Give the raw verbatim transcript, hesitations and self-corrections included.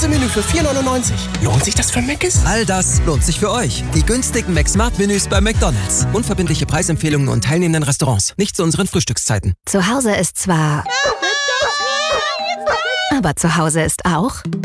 Käsemenü für vier neunundneunzig. Lohnt sich das für Mc's? All das lohnt sich für euch. Die günstigen McSmart-Menüs bei McDonald's. Unverbindliche Preisempfehlungen und teilnehmenden Restaurants. Nicht zu unseren Frühstückszeiten. Zu Hause ist zwar... aber zu Hause ist auch...